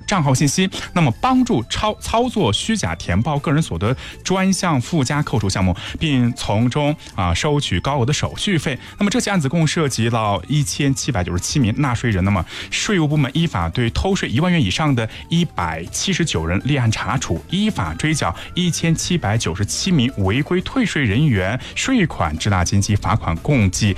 账号信息，那么帮助操作虚假填报个人所得专项附加扣除项目，并从中收取高额的手续费。那么这起案子共涉及到1797名纳税人，那么税务部门依法对偷税1万元以上的179人立案查处，依法追缴1797名违规退税人员税款滞纳金及罚款共计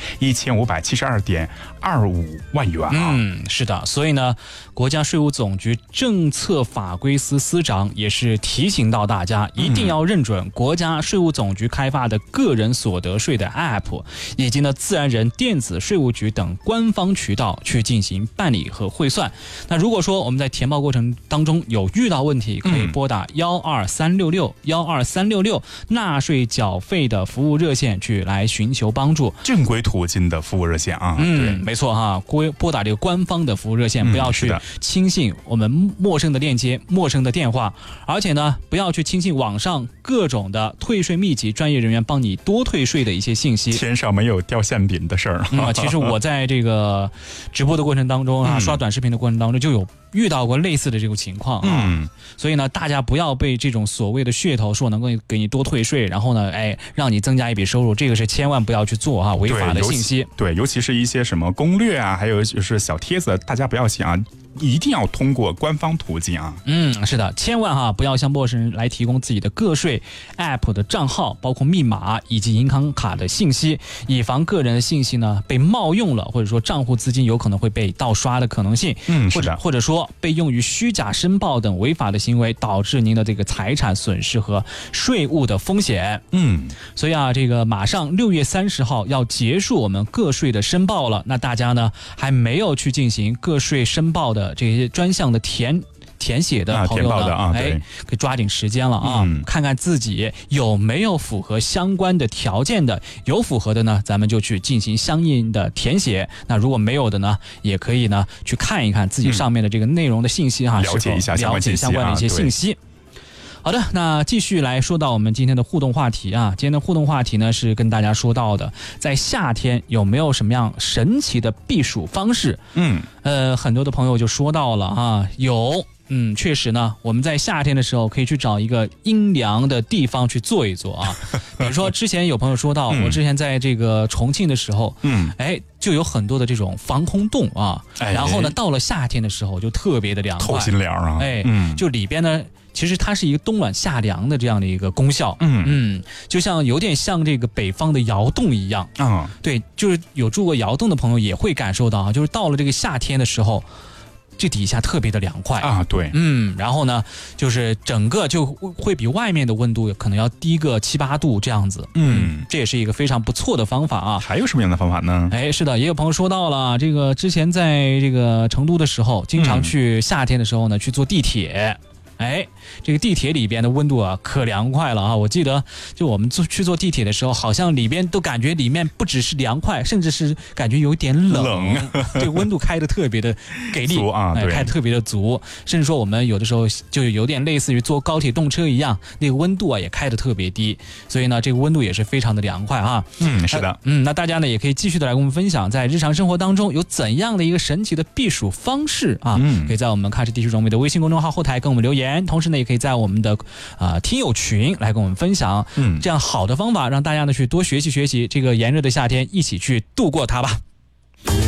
1572.25万元啊。 是的，所以呢，国家税务总局政策法规司司长也是提醒到大家，一定要认准国家税务总局开发的个人所得税的 App， 以及呢自然人电子税务局等官方渠道去进行办理和汇算。那如果说我们在填报过程当中有遇到问题，可以拨打12366纳税缴费的服务热线去来寻求帮助， 正规途径的服务热线啊。对， 没错哈，拨打这个官方的服务热线，不要去轻信我们陌生的链接、陌生的电话，而且呢，不要去轻信网上各种的退税秘籍，专业人员帮你多退税的一些信息。 天上没有掉馅饼的事儿。 其实我在这个直播的过程当中刷短视频的过程当中就有遇到过类似的这种情况所以呢，大家不要被这种所谓的噱头说能够给你多退税，然后呢，让你增加一笔收入，这个是千万不要去做违法的信息。 对，尤其是一些什么攻略啊，还有就是小帖子，大家不要信啊。一定要通过官方途径啊。 是的，千万不要向陌生人来提供自己的个税 App 的账号，包括密码以及银行卡的信息，以防个人的信息呢被冒用了，或者说账户资金有可能会被盗刷的可能性。或者说被用于虚假申报等违法的行为，导致您的这个财产损失和税务的风险。所以这个马上6月30号要结束我们个税的申报了，那大家呢还没有去进行个税申报的这些专项的填写的朋友呢，可以抓紧时间了看看自己有没有符合相关的条件的，有符合的呢，咱们就去进行相应的填写。那如果没有的呢，也可以呢去看一看自己上面的这个内容的信息了解一下相关的一些信息。好的，那继续来说到我们今天的互动话题今天的互动话题呢是跟大家说到的，在夏天有没有什么样神奇的避暑方式？很多的朋友就说到了有。确实呢，我们在夏天的时候可以去找一个阴凉的地方去坐一坐比如说之前有朋友说到，我之前在这个重庆的时候，就有很多的这种防空洞然后呢，到了夏天的时候就特别的凉快， 透心凉就里边呢。其实它是一个冬暖夏凉的这样的一个功效，就像有点像这个北方的窑洞一样对，就是有住过窑洞的朋友也会感受到就是到了这个夏天的时候，这底下特别的凉快对， 然后呢，就是整个就会比外面的温度可能要低个7、8度这样子，这也是一个非常不错的方法还有什么样的方法呢？ 是的，也有朋友说到了，这个之前在这个成都的时候，经常去夏天的时候呢去坐地铁。这个地铁里边的温度可凉快了我记得就我们去坐地铁的时候，好像里边都感觉里面不只是凉快，甚至是感觉有点冷这个温度开的特别的给力开得特别的足，甚至说我们有的时候就有点类似于坐高铁动车一样，那个温度也开得特别低，所以呢这个温度也是非常的凉快是的。 那大家呢也可以继续的来跟我们分享，在日常生活当中有怎样的一个神奇的避暑方式可以在我们喀什地区装备的微信公众号后台跟我们留言，同时呢也可以在我们的听友群来跟我们分享这样好的方法，让大家呢去多学习学习，这个炎热的夏天一起去度过它吧。